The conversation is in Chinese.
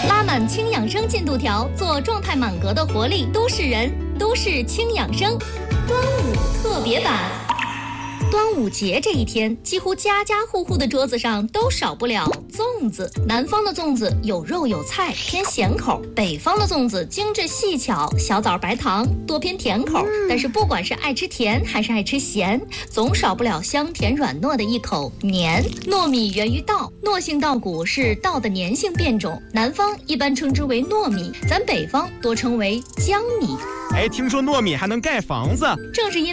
拉满轻养生进度条，做状态满格的活力都市人。都市轻养生，端午特别版。端午节这一天，几乎家家户户的桌子上都少不了粽子。南方的粽子有肉有菜，偏咸口；北方的粽子精致细巧，小枣白糖，多偏甜口。但是不管是爱吃甜还是爱吃咸，总少不了香甜软糯的一口黏。糯米源于稻，糯性稻谷是稻的粘性变种，南方一般称之为糯米，咱北方多称为江米。 听说糯米还能盖房子， 正是因